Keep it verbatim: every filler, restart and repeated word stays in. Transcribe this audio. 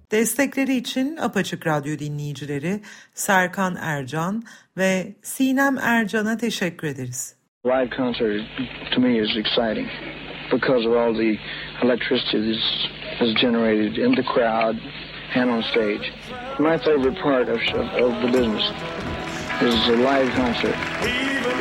Destekleri için Apaçık Radyo dinleyicileri Serkan Ercan ve Sinem Ercan'a teşekkür ederiz. Live concert to me is exciting because of all the electricity that's generated in the crowd and on stage. My favorite part of, of the business is a live concert.